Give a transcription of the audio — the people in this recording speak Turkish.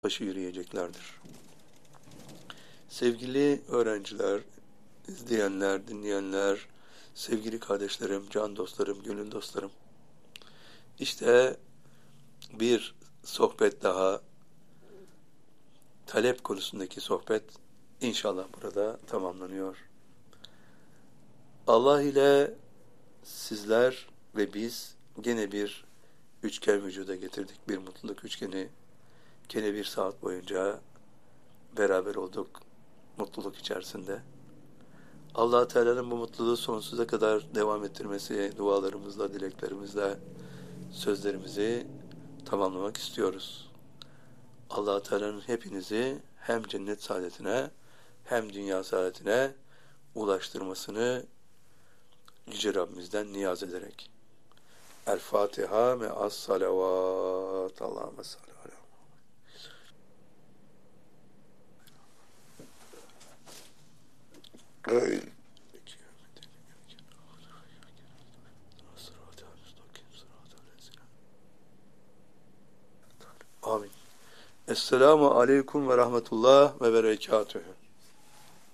başı yürüyeceklerdir. Sevgili öğrenciler, izleyenler, dinleyenler, sevgili kardeşlerim, can dostlarım, gönül dostlarım. İşte bir sohbet daha, talep konusundaki sohbet inşallah burada tamamlanıyor. Allah ile sizler ve biz gene bir üçgen vücuda getirdik. Bir mutluluk üçgeni. Gene bir saat boyunca beraber olduk mutluluk içerisinde. Allah Teala'nın bu mutluluğu sonsuza kadar devam ettirmesi dualarımızla, dileklerimizle sözlerimizi tamamlamak istiyoruz. Allah Teala'nın hepinizi hem cennet saadetine hem dünya saadetine ulaştırmasını Yüce Rabbimizden niyaz ederek. El Fatiha me'as salavat. Allahümme salli ala. Amin. Esselamu aleyküm ve rahmetullah ve berekatühü.